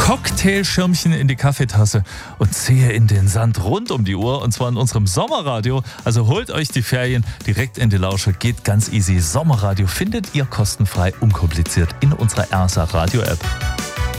Cocktailschirmchen in die Kaffeetasse und Zehe in den Sand rund um die Uhr, und zwar in unserem Sommerradio. Also holt euch die Ferien direkt in die Lausche, geht ganz easy. Sommerradio findet ihr kostenfrei, unkompliziert in unserer Ersa Radio App.